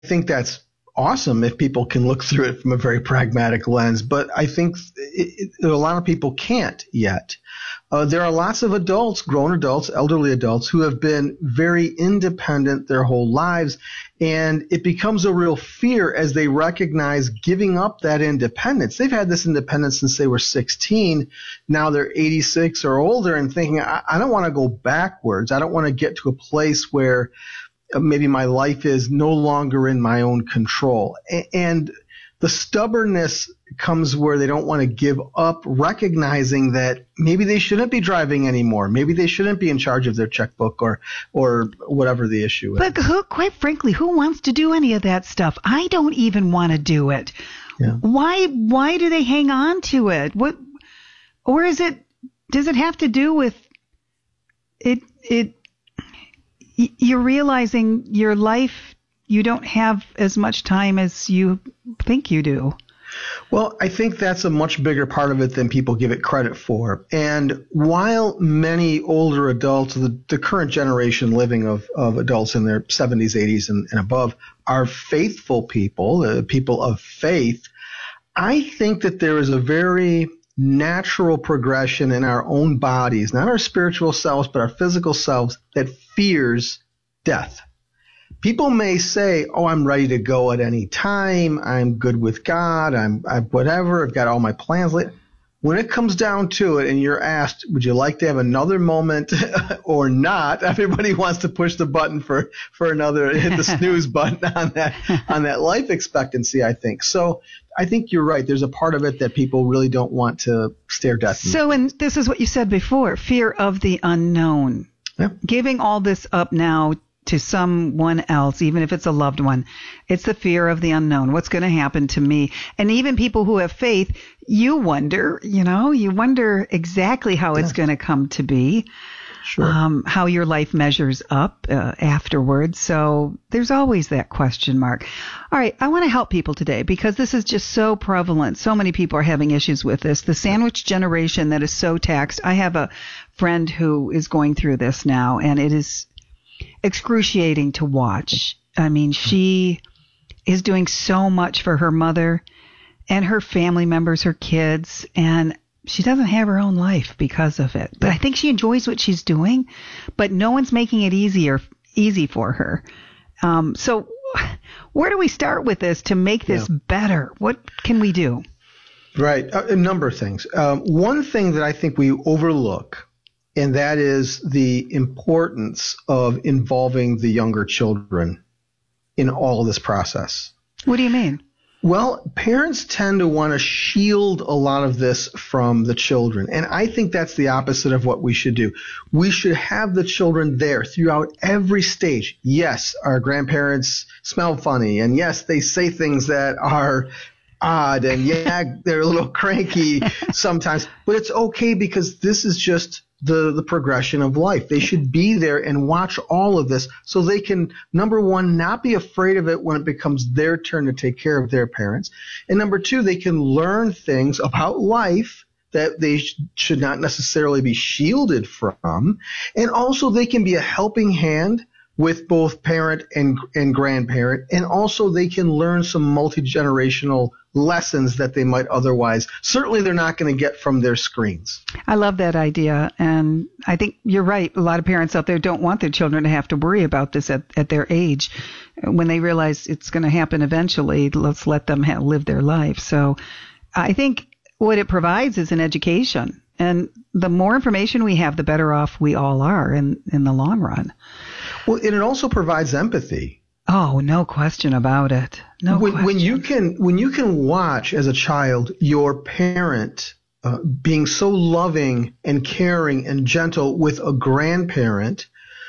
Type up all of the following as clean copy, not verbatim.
think that's awesome if people can look through it from a very pragmatic lens, but I think a lot of people can't yet. There are lots of adults, grown adults, elderly adults, who have been very independent their whole lives, and it becomes a real fear as they recognize giving up that independence. They've had this independence since they were 16. Now they're 86 or older and thinking, I don't want to go backwards. I don't want to get to a place where maybe my life is no longer in my own control. And the stubbornness comes where they don't want to give up, recognizing that maybe they shouldn't be driving anymore. Maybe they shouldn't be in charge of their checkbook or whatever the issue is. But quite frankly, who wants to do any of that stuff? I don't even want to do it. Yeah. Why do they hang on to it? Or does it have to do with it? You're realizing your life, you don't have as much time as you think you do. Well, I think that's a much bigger part of it than people give it credit for. And while many older adults, the current generation living of adults in their 70s, 80s, and above, are faithful people, people of faith, I think that there is a very natural progression in our own bodies, not our spiritual selves, but our physical selves, that fears death. People may say, oh, I'm ready to go at any time. I'm good with God. I'm whatever. I've got all my plans laid. When it comes down to it and you're asked, would you like to have another moment or not? Everybody wants to push the button for another, hit the snooze button on that life expectancy, I think. So I think you're right. There's a part of it that people really don't want to stare death in. So, and this is what you said before, fear of the unknown. Yeah. Giving all this up now to someone else, even if it's a loved one, it's the fear of the unknown. What's going to happen to me? And even people who have faith, you wonder exactly how it's going to come to be. Sure. How your life measures up afterwards. So there's always that question mark. All right, I want to help people today because this is just so prevalent. So many people are having issues with this. The sandwich generation that is so taxed. I have a friend who is going through this now, and it is excruciating to watch. I mean, she is doing so much for her mother and her family members, her kids, and she doesn't have her own life because of it. But I think she enjoys what she's doing, but no one's making it easy for her. So where do we start with this to make this better? What can we do? Right. A number of things. One thing that I think we overlook, and that is the importance of involving the younger children in all of this process. What do you mean? Well, parents tend to want to shield a lot of this from the children. And I think that's the opposite of what we should do. We should have the children there throughout every stage. Yes, our grandparents smell funny. And yes, they say things that are odd. And yeah, they're a little cranky sometimes. But it's okay because this is just the progression of life. They should be there and watch all of this so they can, number one, not be afraid of it when it becomes their turn to take care of their parents. And number two, they can learn things about life that they should not necessarily be shielded from. And also they can be a helping hand with both parent and grandparent. And also they can learn some multi-generational lessons that they might otherwise, certainly they're not going to get from their screens. I love that idea. And I think you're right. A lot of parents out there don't want their children to have to worry about this at their age. When they realize it's going to happen eventually, let's let them live their life. So I think what it provides is an education. And the more information we have, the better off we all are in the long run. Well, and it also provides empathy. Oh, no question about it. When you can watch as a child your parent being so loving and caring and gentle with a grandparent,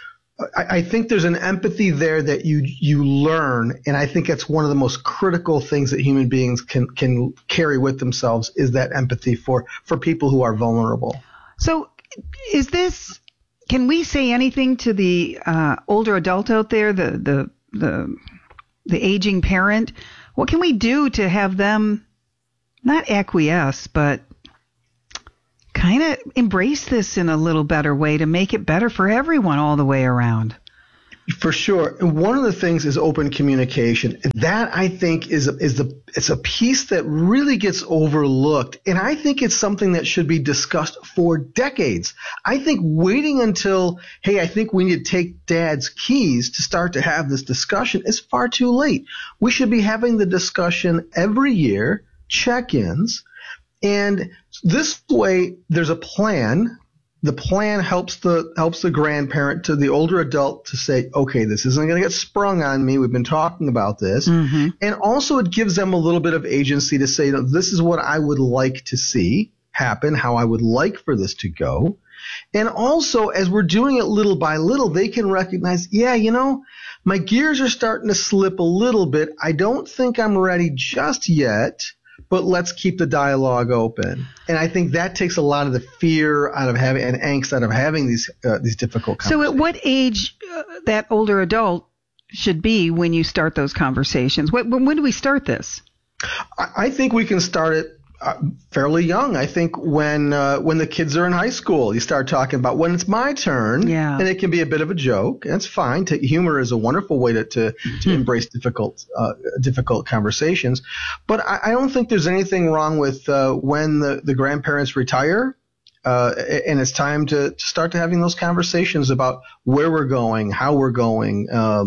I think there's an empathy there that you learn, and I think that's one of the most critical things that human beings can carry with themselves is that empathy for people who are vulnerable. So, can we say anything to the older adult out there, the aging parent? What can we do to have them not acquiesce, but kind of embrace this in a little better way to make it better for everyone all the way around? For sure. And one of the things is open communication. That, I think, it's a piece that really gets overlooked. And I think it's something that should be discussed for decades. I think waiting until, hey, I think we need to take Dad's keys to start to have this discussion is far too late. We should be having the discussion every year, check-ins, and this way there's a plan. The plan helps the grandparent to the older adult to say, okay, this isn't going to get sprung on me. We've been talking about this. Mm-hmm. And also it gives them a little bit of agency to say, this is what I would like to see happen, how I would like for this to go. And also, as we're doing it little by little, they can recognize, my gears are starting to slip a little bit. I don't think I'm ready just yet, but let's keep the dialogue open. And I think that takes a lot of the fear out of having and angst out of having these difficult conversations. So at what age that older adult should be when you start those conversations? When do we start this? I think we can start it fairly young. I think when the kids are in high school, you start talking about when it's my turn, and it can be a bit of a joke. That's fine. Humor is a wonderful way to embrace difficult conversations. But I don't think there's anything wrong with when the grandparents retire, and it's time to start having those conversations about where we're going, how we're going,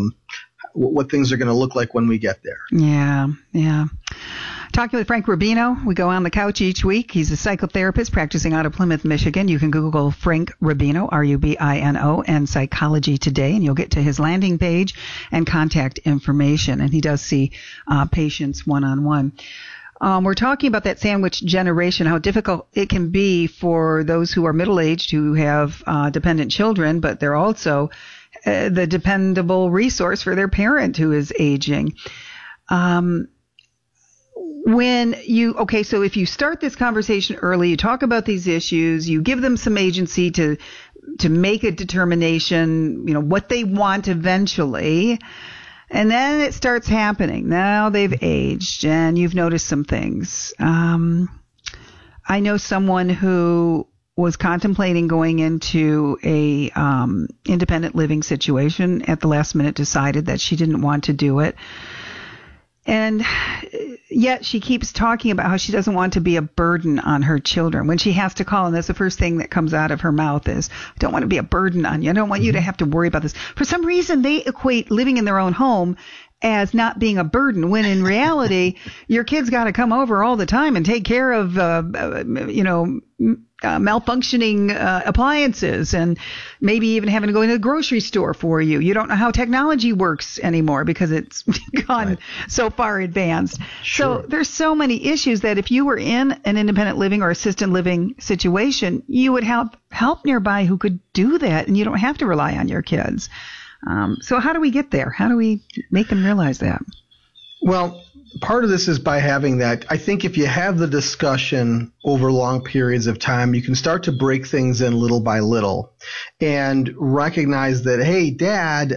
what things are going to look like when we get there. Yeah. Talking with Frank Rubino. We go on the couch each week. He's a psychotherapist practicing out of Plymouth, Michigan. You can Google Frank Rubino, Rubino, and Psychology Today, and you'll get to his landing page and contact information. And he does see patients one-on-one. We're talking about that sandwich generation, how difficult it can be for those who are middle-aged who have dependent children, but they're also the dependable resource for their parent who is aging. So if you start this conversation early, you talk about these issues, you give them some agency to make a determination, what they want eventually, and then it starts happening. Now they've aged and you've noticed some things. I know someone who was contemplating going into a independent living situation, at the last minute decided that she didn't want to do it. And yet she keeps talking about how she doesn't want to be a burden on her children. When she has to call, and that's the first thing that comes out of her mouth is, I don't want to be a burden on you. I don't want you to have to worry about this. For some reason, they equate living in their own home as not being a burden, when in reality, your kids got to come over all the time and take care of, malfunctioning appliances, and maybe even having to go into the grocery store for you. You don't know how technology works anymore because it's gone so far advanced. Sure. So there's so many issues that if you were in an independent living or assisted living situation, you would have help nearby who could do that, and you don't have to rely on your kids. So how do we get there? How do we make them realize that? Well, part of this is by having that. I think if you have the discussion over long periods of time, you can start to break things in little by little and recognize that, hey, Dad,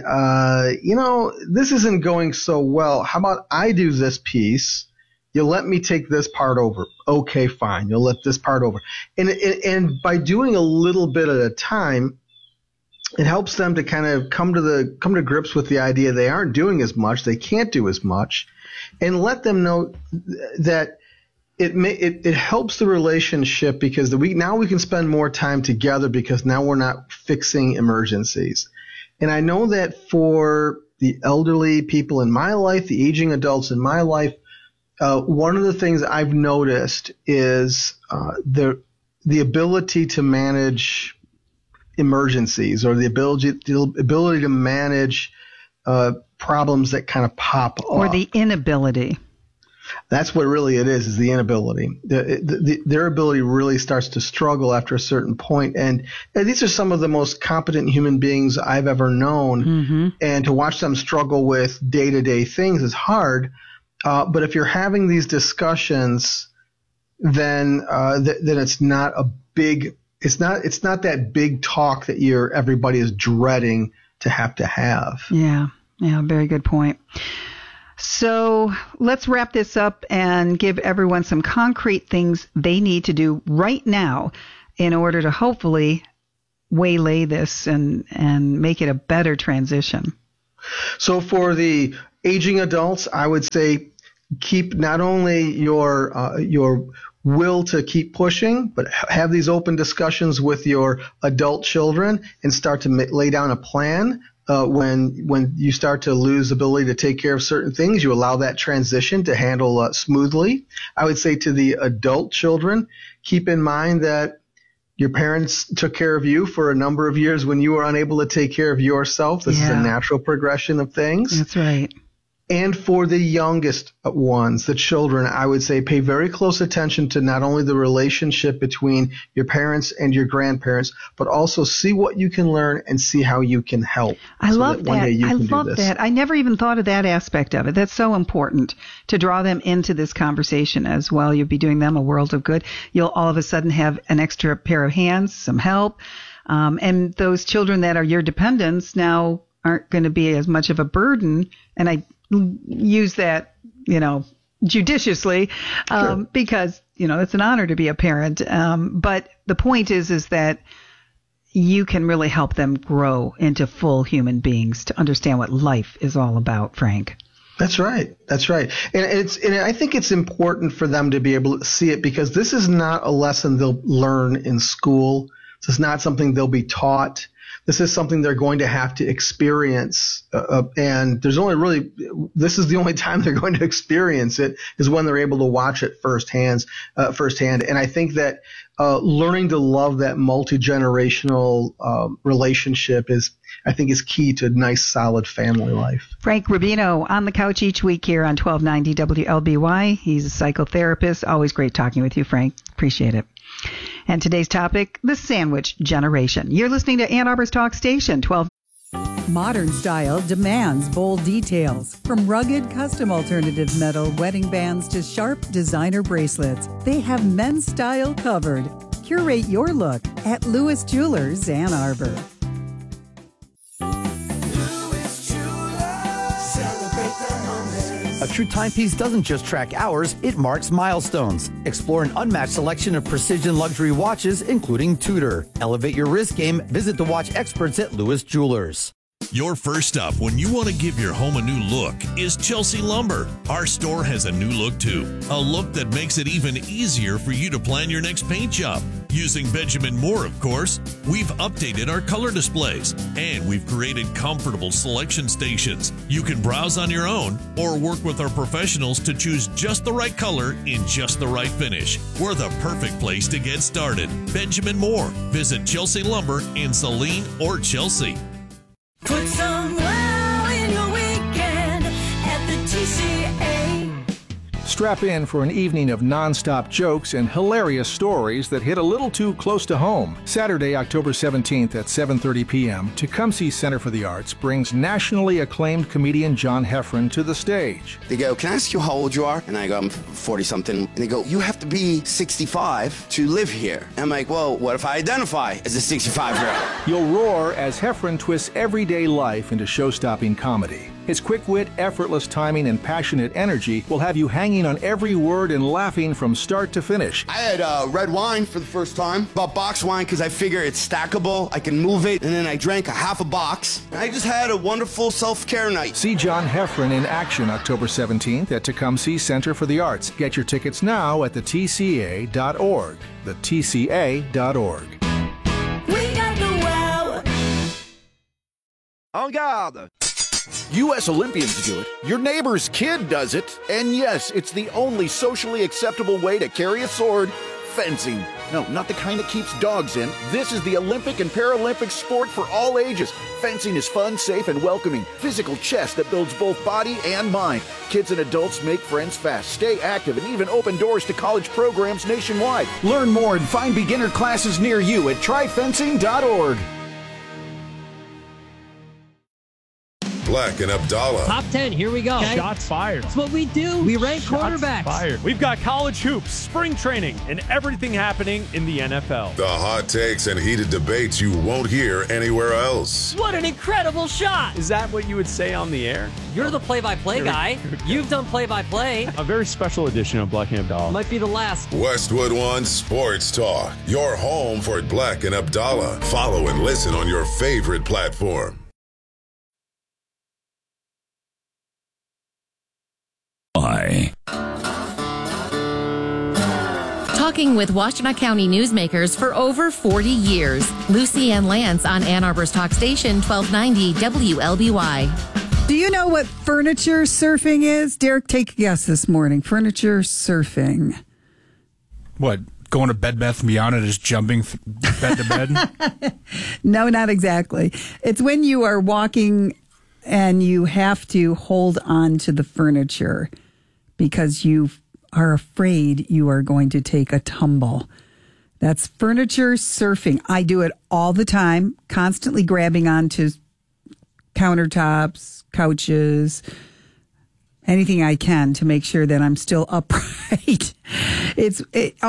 this isn't going so well. How about I do this piece? You'll let me take this part over. Okay, fine. You'll let this part over. And by doing a little bit at a time, it helps them to kind of come to grips with the idea they aren't doing as much, they can't do as much, and let them know that it helps the relationship because now we can spend more time together because now we're not fixing emergencies. And I know that for the elderly people in my life, the aging adults in my life, one of the things I've noticed is the ability to manage emergencies, or the ability to manage problems that kind of pop up. Or the inability. That's what really it is the inability. Their ability really starts to struggle after a certain point. And these are some of the most competent human beings I've ever known. Mm-hmm. And to watch them struggle with day-to-day things is hard. But if you're having these discussions, then it's not a big It's not that big talk that everybody is dreading to have. Yeah, very good point. So let's wrap this up and give everyone some concrete things they need to do right now in order to hopefully waylay this and make it a better transition. So for the aging adults, I would say keep not only your will to keep pushing, but have these open discussions with your adult children and start to lay down a plan. When you start to lose ability to take care of certain things, you allow that transition to handle smoothly. I would say to the adult children, keep in mind that your parents took care of you for a number of years when you were unable to take care of yourself. This is a natural progression of things. That's right. And for the youngest ones, the children, I would say pay very close attention to not only the relationship between your parents and your grandparents, but also see what you can learn and see how you can help. I love that. I love that. I never even thought of that aspect of it. That's so important to draw them into this conversation as well. You'll be doing them a world of good. You'll all of a sudden have an extra pair of hands, some help. And those children that are your dependents now aren't going to be as much of a burden. And I use that, judiciously, sure. Because, it's an honor to be a parent. But the point is that you can really help them grow into full human beings to understand what life is all about, Frank. That's right. And I think it's important for them to be able to see it because this is not a lesson they'll learn in school. This is not something they'll be taught. This is something they're going to have to experience, and this is the only time they're going to experience it is when they're able to watch it firsthand. And I think that learning to love that multi-generational relationship is key to a nice, solid family life. Frank Rubino on the couch each week here on 1290 WLBY. He's a psychotherapist. Always great talking with you, Frank. Appreciate it. And today's topic, the sandwich generation. You're listening to Ann Arbor's Talk Station, 12. Modern style demands bold details. From rugged custom alternative metal wedding bands to sharp designer bracelets, they have men's style covered. Curate your look at Lewis Jewelers, Ann Arbor. A true timepiece doesn't just track hours, it marks milestones. Explore an unmatched selection of precision luxury watches, including Tudor. Elevate your wrist game. Visit the watch experts at Lewis Jewelers. Your first stop when you want to give your home a new look is Chelsea Lumber. Our store has a new look too, a look that makes it even easier for you to plan your next paint job. Using Benjamin Moore, of course, we've updated our color displays and we've created comfortable selection stations. You can browse on your own or work with our professionals to choose just the right color in just the right finish. We're the perfect place to get started. Benjamin Moore. Visit Chelsea Lumber in Saline or Chelsea. Put some wow in your weekend at the TCA. Strap in for an evening of non-stop jokes and hilarious stories that hit a little too close to home. Saturday, October 17th at 7:30 p.m., Tecumseh Center for the Arts brings nationally acclaimed comedian John Heffron to the stage. They go, "Can I ask you how old you are?" And I go, "I'm 40-something." And they go, "You have to be 65 to live here." And I'm like, "Well, what if I identify as a 65-year-old?" You'll roar as Heffron twists everyday life into show-stopping comedy. His quick wit, effortless timing, and passionate energy will have you hanging on every word and laughing from start to finish. I had red wine for the first time. Bought box wine because I figure it's stackable. I can move it. And then I drank a half a box. I just had a wonderful self-care night. See John Heffron in action October 17th at Tecumseh Center for the Arts. Get your tickets now at thetca.org. thetca.org. We got the wow. En garde! U.S. Olympians do it, your neighbor's kid does it, and yes, it's the only socially acceptable way to carry a sword, fencing. No, not the kind that keeps dogs in. This is the Olympic and Paralympic sport for all ages. Fencing is fun, safe, and welcoming. Physical chess that builds both body and mind. Kids and adults make friends fast, stay active, and even open doors to college programs nationwide. Learn more and find beginner classes near you at tryfencing.org. Black and Abdallah. Top 10, here we go. Okay. Shots fired. That's what we do. We rank quarterbacks. Fired. We've got college hoops, spring training, and everything happening in the NFL. The hot takes and heated debates you won't hear anywhere else. What an incredible shot. Is that what you would say on the air? You're the play-by-play guy. You've done play-by-play. A very special edition of Black and Abdallah. Might be the last. Westwood One Sports Talk. Your home for Black and Abdallah. Follow and listen on your favorite platform. Working with Washtenaw County newsmakers for over 40 years. Lucy Ann Lance on Ann Arbor's Talk Station, 1290 WLBY. Do you know what furniture surfing is? Derek, take a guess this morning. Furniture surfing. What? Going to Bed Bath & Beyond and just jumping bed to bed? No, not exactly. It's when you are walking and you have to hold on to the furniture because you are afraid you are going to take a tumble. That's furniture surfing. I do it all the time, constantly grabbing onto countertops, couches, anything I can to make sure that I'm still upright. These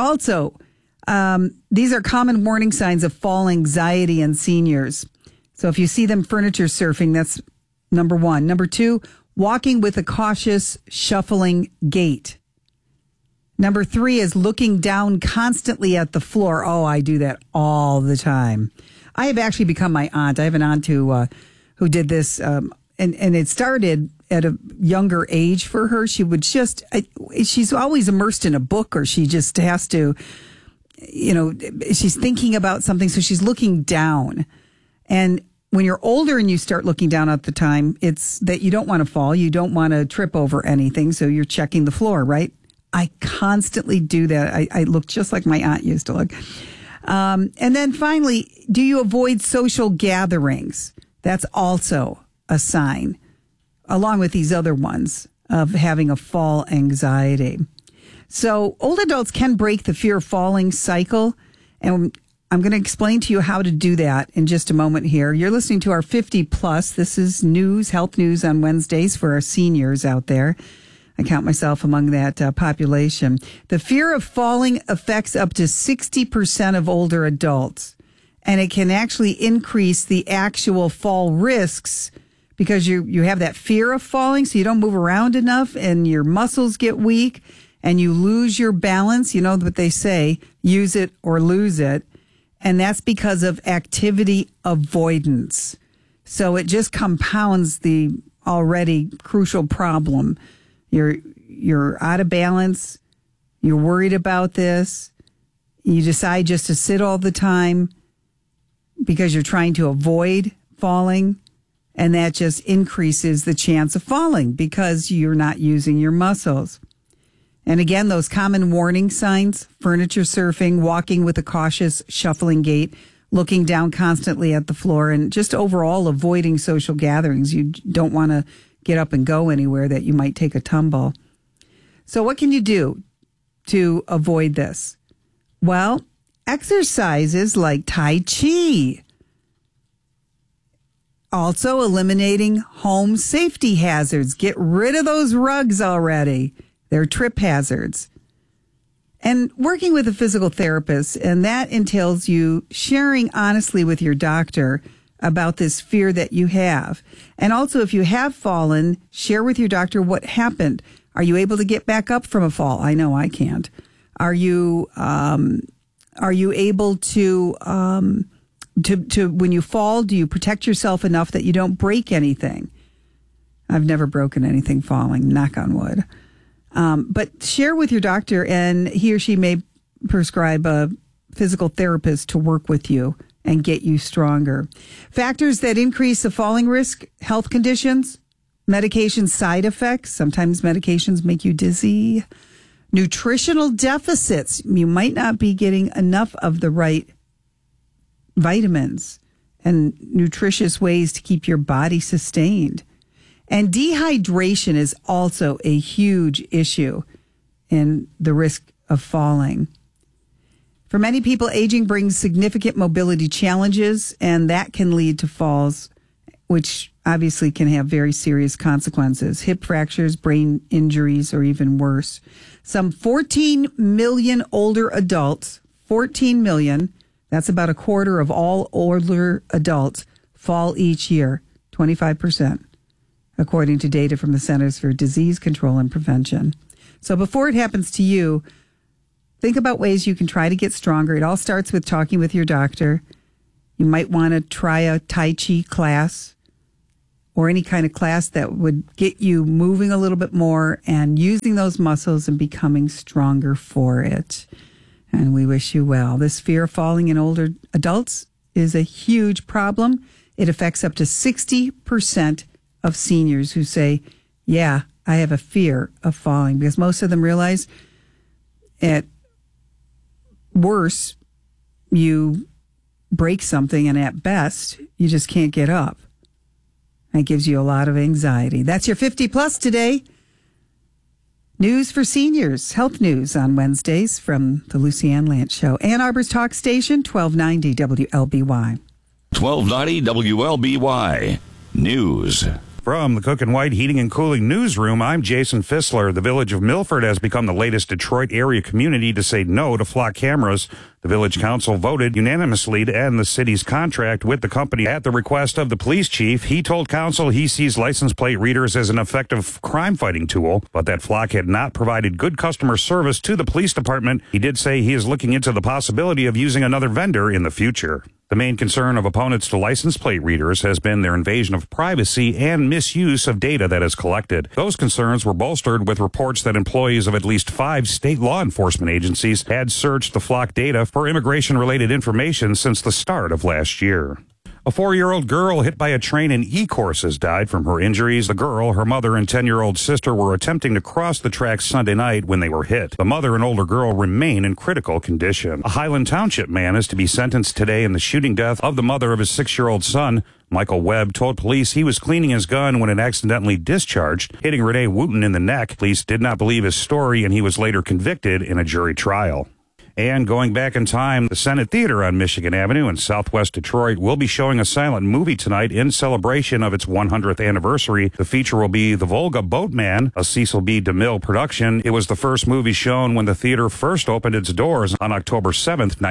are common warning signs of fall anxiety in seniors. So if you see them furniture surfing, that's number one. Number two, walking with a cautious, shuffling gait. Number three is looking down constantly at the floor. Oh, I do that all the time. I have actually become my aunt. I have an aunt who did this, and it started at a younger age for her. She would she's always immersed in a book, or she just has to, she's thinking about something, so she's looking down. And when you're older and you start looking down at the time, it's that you don't want to fall. You don't want to trip over anything. So you're checking the floor, right? I constantly do that. I look just like my aunt used to look. And then finally, do you avoid social gatherings? That's also a sign, along with these other ones, of having a fall anxiety. So old adults can break the fear of falling cycle. And I'm going to explain to you how to do that in just a moment here. You're listening to our 50 plus. This is news, health news on Wednesdays for our seniors out there. I count myself among that population. The fear of falling affects up to 60% of older adults. And it can actually increase the actual fall risks because you have that fear of falling, so you don't move around enough and your muscles get weak and you lose your balance. You know what they say, use it or lose it. And that's because of activity avoidance. So it just compounds the already crucial problem. You're out of balance. You're worried about this. You decide just to sit all the time because you're trying to avoid falling. And that just increases the chance of falling because you're not using your muscles. And again, those common warning signs, furniture surfing, walking with a cautious, shuffling gait, looking down constantly at the floor, and just overall avoiding social gatherings. You don't want to get up and go anywhere that you might take a tumble. So what can you do to avoid this? Well, exercises like Tai Chi. Also eliminating home safety hazards. Get rid of those rugs already. They're trip hazards. And working with a physical therapist, and that entails you sharing honestly with your doctor about this fear that you have. And also, if you have fallen, share with your doctor what happened. Are you able to get back up from a fall? I know I can't. Are you able to when you fall, do you protect yourself enough that you don't break anything? I've never broken anything falling, knock on wood. But share with your doctor, and he or she may prescribe a physical therapist to work with you and get you stronger. Factors that increase the falling risk: health conditions, medication side effects. Sometimes medications make you dizzy. Nutritional deficits. You might not be getting enough of the right vitamins and nutritious ways to keep your body sustained. And dehydration is also a huge issue in the risk of falling. For many people, aging brings significant mobility challenges, and that can lead to falls, which obviously can have very serious consequences: hip fractures, brain injuries, or even worse. Some 14 million older adults, 14 million, that's about a quarter of all older adults, fall each year, 25%. According to data from the Centers for Disease Control and Prevention. So before it happens to you, think about ways you can try to get stronger. It all starts with talking with your doctor. You might want to try a Tai Chi class or any kind of class that would get you moving a little bit more and using those muscles and becoming stronger for it. And we wish you well. This fear of falling in older adults is a huge problem. It affects up to 60% of seniors who say, yeah, I have a fear of falling, because most of them realize at worst, you break something, and at best, you just can't get up. That gives you a lot of anxiety. That's your 50 Plus today. News for seniors, health news on Wednesdays from the Lucy Ann Lance Show. Ann Arbor's Talk Station, 1290 WLBY. 1290 WLBY News. From the Cook and White Heating and Cooling Newsroom, I'm Jason Fissler. The village of Milford has become the latest Detroit area community to say no to flock cameras. The village council voted unanimously to end the city's contract with the company at the request of the police chief. He told council he sees license plate readers as an effective crime-fighting tool, but that flock had not provided good customer service to the police department. He did say he is looking into the possibility of using another vendor in the future. The main concern of opponents to license plate readers has been their invasion of privacy and misuse of data that is collected. Those concerns were bolstered with reports that employees of at least 5 state law enforcement agencies had searched the flock data for immigration-related information since the start of last year. A 4-year-old girl hit by a train in E-Courses died from her injuries. The girl, her mother, and 10-year-old sister were attempting to cross the tracks Sunday night when they were hit. The mother and older girl remain in critical condition. A Highland Township man is to be sentenced today in the shooting death of the mother of his 6-year-old son. Michael Webb told police he was cleaning his gun when it accidentally discharged, hitting Renee Wooten in the neck. Police did not believe his story, and he was later convicted in a jury trial. And going back in time, the Senate Theater on Michigan Avenue in southwest Detroit will be showing a silent movie tonight in celebration of its 100th anniversary. The feature will be The Volga Boatman, a Cecil B. DeMille production. It was the first movie shown when the theater first opened its doors on October 7th,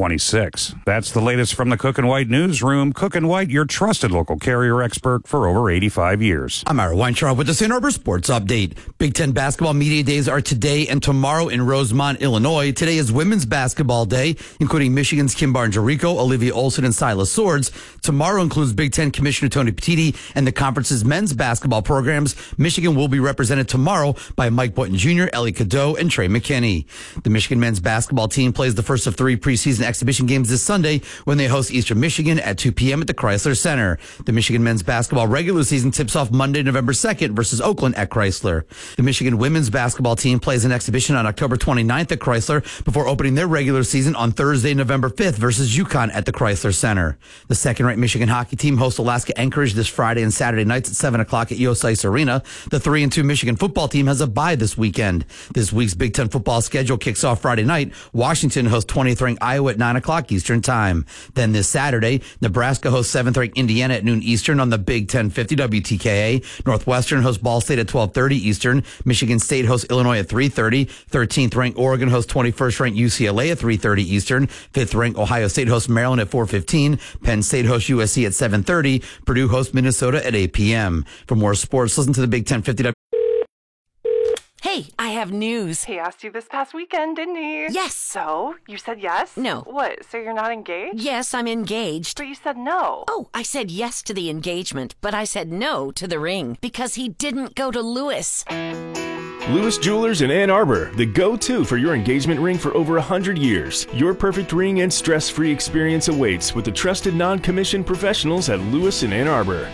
1926. That's the latest from the Cook and White Newsroom. Cook and White, your trusted local carrier expert for over 85 years. I'm Ira Weintraub with the St. Arbor Sports Update. Big Ten basketball media days are today and tomorrow in Rosemont, Illinois. Today is Women's Basketball Day, including Michigan's Kim Barnes-Jericho, Olivia Olson, and Silas Swords. Tomorrow includes Big Ten Commissioner Tony Petitti and the conference's men's basketball programs. Michigan will be represented tomorrow by Mike Boynton Jr., Ellie Cadeau, and Trey McKinney. The Michigan men's basketball team plays the first of 3 preseason exhibition games this Sunday when they host Eastern Michigan at 2 p.m. at the Chrysler Center. The Michigan men's basketball regular season tips off Monday, November 2nd versus Oakland at Chrysler. The Michigan women's basketball team plays an exhibition on October 29th at Chrysler before opening their regular season on Thursday, November 5th versus UConn at the Chrysler Center. The second-ranked Michigan hockey team hosts Alaska Anchorage this Friday and Saturday nights at 7 o'clock at Yost Ice Arena. The 3-2 Michigan football team has a bye this weekend. This week's Big Ten football schedule kicks off Friday night. Washington hosts 20th-ranked Iowa at 9 o'clock Eastern Time. Then this Saturday, Nebraska hosts 7th-ranked Indiana at noon Eastern on the Big Ten 50 WTKA. Northwestern hosts Ball State at 12:30 Eastern. Michigan State hosts Illinois at 3:30. 13th-ranked Oregon hosts 21st-ranked UCLA at 3:30 Eastern. 5th-ranked Ohio State hosts Maryland at 4:15. Penn State hosts USC at 7:30. Purdue hosts Minnesota at 8 p.m. For more sports, listen to the Big Ten 50. Hey, I have news. He asked you this past weekend, didn't he? Yes. So, you said yes? No. What, so you're not engaged? Yes, I'm engaged. But you said no. Oh, I said yes to the engagement, but I said no to the ring because he didn't go to Lewis. Lewis Jewelers in Ann Arbor, the go-to for your engagement ring for over 100 years. Your perfect ring and stress-free experience awaits with the trusted non-commissioned professionals at Lewis in Ann Arbor.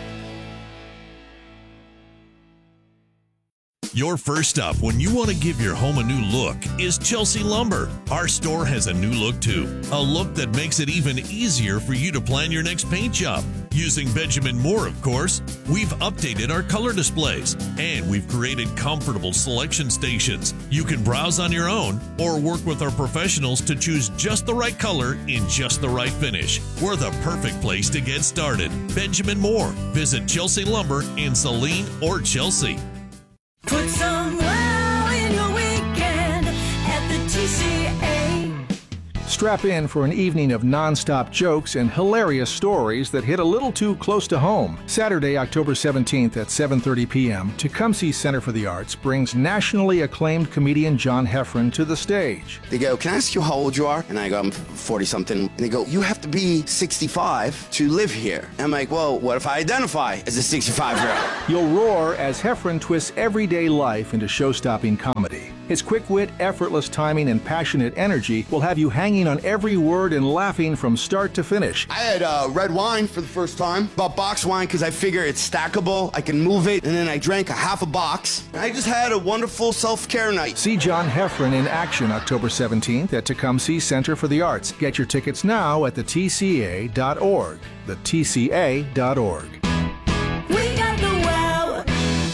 Your first up when you want to give your home a new look is Chelsea Lumber. Our store has a new look too. A look that makes it even easier for you to plan your next paint job. Using Benjamin Moore, of course, we've updated our color displays and we've created comfortable selection stations. You can browse on your own or work with our professionals to choose just the right color in just the right finish. We're the perfect place to get started. Benjamin Moore. Visit Chelsea Lumber in Saline or Chelsea. Put some wow in your weekend at the TCA. Strap in for an evening of non-stop jokes and hilarious stories that hit a little too close to home. Saturday, October 17th at 7:30 p.m., Tecumseh Center for the Arts brings nationally acclaimed comedian John Heffron to the stage. They go, "Can I ask you how old you are?" And I go, "I'm 40-something. And they go, "You have to be 65 to live here." And I'm like, "Well, what if I identify as a 65-year-old? You'll roar as Heffron twists everyday life into show-stopping comedy. His quick wit, effortless timing, and passionate energy will have you hanging on every word and laughing from start to finish. I had red wine for the first time. Bought box wine because I figure it's stackable, I can move it, and then I drank a half a box. I just had a wonderful self-care night. See John Heffron in action October 17th at Tecumseh Center for the Arts. Get your tickets now at the TCA.org. The TCA.org. We got the wow.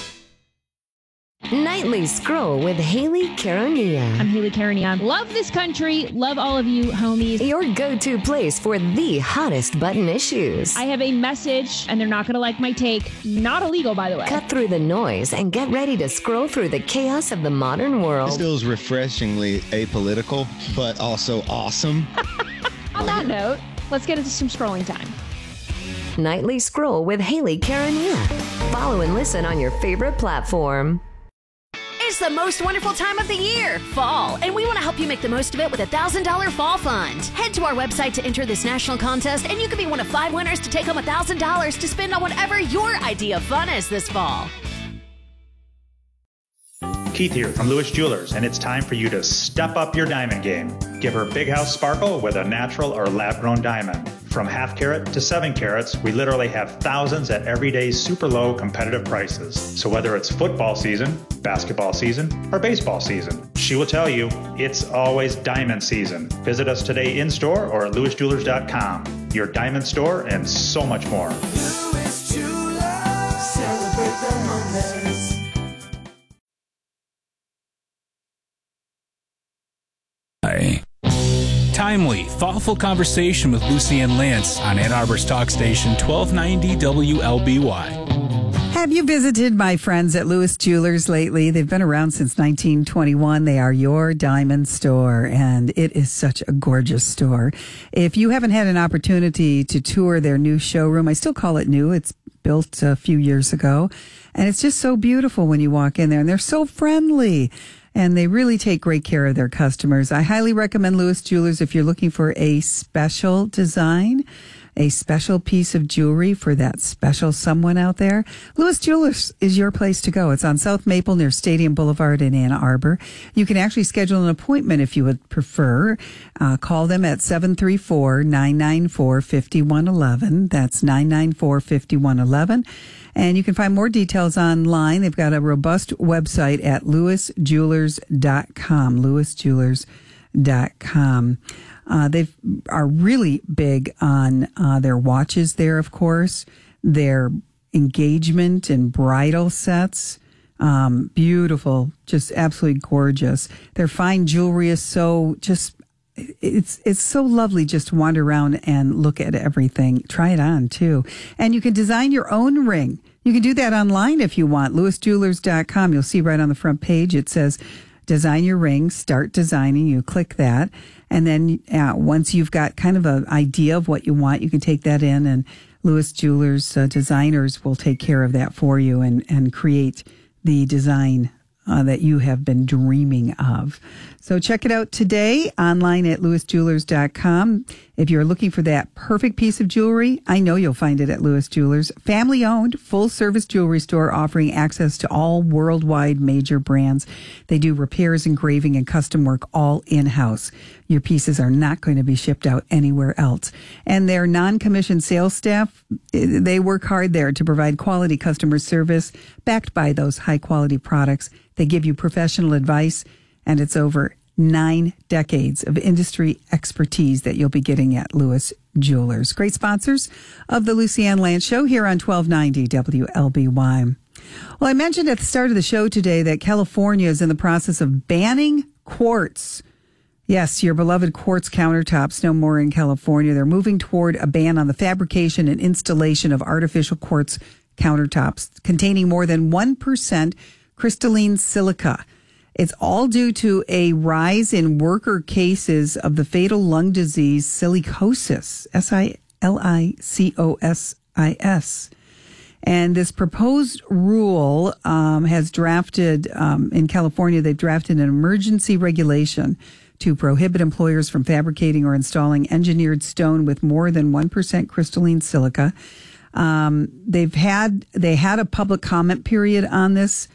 Nightly Scroll with Haley Karania. I'm Haley Karania. Love this country. Love all of you, homies. Your go-to place for the hottest button issues. I have a message, and they're not going to like my take. Not illegal, by the way. Cut through the noise and get ready to scroll through the chaos of the modern world. This feels refreshingly apolitical, but also awesome. On that note, let's get into some scrolling time. Nightly Scroll with Haley Karania. Follow and listen on your favorite platform. It's the most wonderful time of the year, fall, and we want to help you make the most of it with a $1,000 fall fund. Head to our website to enter this national contest, and you can be one of 5 winners to take home $1,000 to spend on whatever your idea of fun is this fall. Keith here from Lewis Jewelers, and it's time for you to step up your diamond game. Give her Big House Sparkle with a natural or lab-grown diamond. From half carat to 7 carats, we literally have thousands at everyday's super low competitive prices. So whether it's football season, basketball season, or baseball season, she will tell you it's always diamond season. Visit us today in store or at lewisjewelers.com. Your diamond store and so much more. Lewis Jewelers, celebrate the moments. Timely, thoughtful conversation with Lucy Ann Lance on Ann Arbor's talk station 1290 WLBY. Have you visited my friends at Lewis Jewelers lately? They've been around since 1921. They are your diamond store, and it is such a gorgeous store. If you haven't had an opportunity to tour their new showroom, I still call it new. It's built a few years ago, and it's just so beautiful when you walk in there, and they're so friendly. And they really take great care of their customers. I highly recommend Lewis Jewelers if you're looking for a special design, a special piece of jewelry for that special someone out there. Lewis Jewelers is your place to go. It's on South Maple near Stadium Boulevard in Ann Arbor. You can actually schedule an appointment if you would prefer. Call them at 734-994-5111. That's 994-5111. And you can find more details online. They've got a robust website at lewisjewelers.com, lewisjewelers.com. They are really big on their watches there, of course, their engagement and bridal sets. Beautiful, just absolutely gorgeous. Their fine jewelry is so just... It's so lovely just to wander around and look at everything. Try it on, too. And you can design your own ring. You can do that online if you want. LewisJewelers.com. You'll see right on the front page, it says, design your ring, start designing. You click that. And then once you've got kind of an idea of what you want, you can take that in, and Lewis Jewelers designers will take care of that for you and create the design that you have been dreaming of. So check it out today online at lewisjewelers.com. If you're looking for that perfect piece of jewelry, I know you'll find it at Lewis Jewelers. Family-owned, full-service jewelry store offering access to all worldwide major brands. They do repairs, engraving, and custom work all in-house. Your pieces are not going to be shipped out anywhere else. And their non-commissioned sales staff, they work hard there to provide quality customer service backed by those high-quality products. They give you professional advice, and it's over 9 decades of industry expertise that you'll be getting at Lewis Jewelers. Great sponsors of the Lucy Ann Lance Show here on 1290 WLBY. Well, I mentioned at the start of the show today that California is in the process of banning quartz. Yes, your beloved quartz countertops no more in California. They're moving toward a ban on the fabrication and installation of artificial quartz countertops containing more than 1% crystalline silica. It's all due to a rise in worker cases of the fatal lung disease silicosis, SILICOSIS. And this proposed rule has drafted, in California, they've drafted an emergency regulation to prohibit employers from fabricating or installing engineered stone with more than 1% crystalline silica. They had a public comment period on this.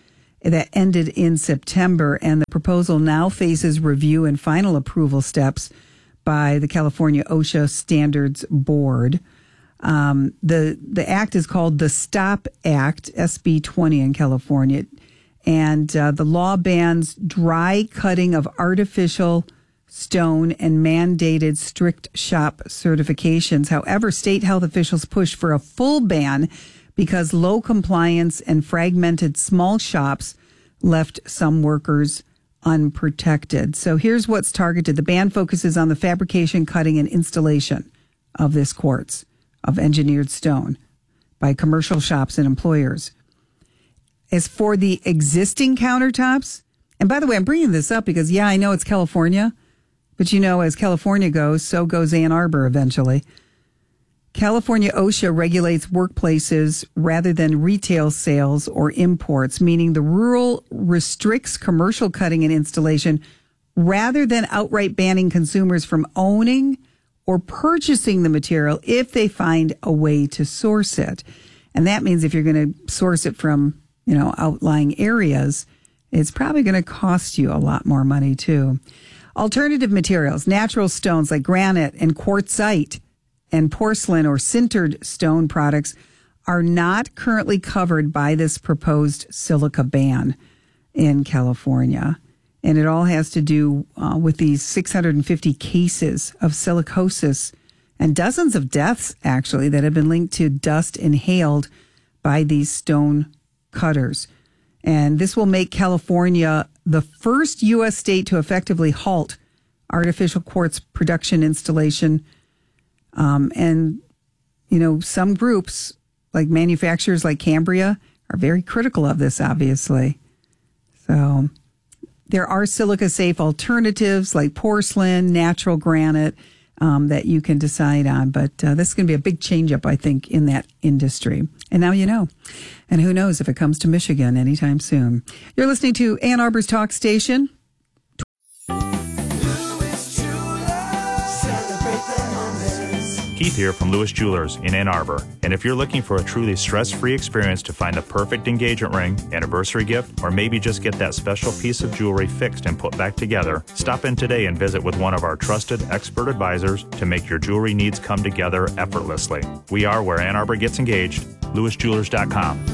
that ended in September, and the proposal now faces review and final approval steps by the California OSHA Standards Board. The act is called the STOP Act, SB 20 in California, and the law bans dry cutting of artificial stone and mandated strict shop certifications. However, state health officials pushed for a full ban because low compliance and fragmented small shops left some workers unprotected. So here's what's targeted. The ban focuses on the fabrication, cutting, and installation of this quartz, of engineered stone, by commercial shops and employers. As for the existing countertops, and by the way, I'm bringing this up because, yeah, I know it's California, but you know, as California goes, so goes Ann Arbor eventually. California OSHA regulates workplaces rather than retail sales or imports, meaning the rule restricts commercial cutting and installation rather than outright banning consumers from owning or purchasing the material if they find a way to source it. And that means if you're going to source it from, outlying areas, it's probably going to cost you a lot more money too. Alternative materials, natural stones like granite and quartzite, and porcelain or sintered stone products are not currently covered by this proposed silica ban in California. And it all has to do with these 650 cases of silicosis and dozens of deaths, actually, that have been linked to dust inhaled by these stone cutters. And this will make California the first U.S. state to effectively halt artificial quartz production installation. Some groups, like manufacturers like Cambria, are very critical of this, obviously. So there are silica-safe alternatives like porcelain, natural granite that you can decide on. But this is going to be a big change-up, I think, in that industry. And now you know. And who knows if it comes to Michigan anytime soon. You're listening to Ann Arbor's Talk Station. Keith here from Lewis Jewelers in Ann Arbor. And if you're looking for a truly stress-free experience to find the perfect engagement ring, anniversary gift, or maybe just get that special piece of jewelry fixed and put back together, stop in today and visit with one of our trusted expert advisors to make your jewelry needs come together effortlessly. We are where Ann Arbor gets engaged, lewisjewelers.com.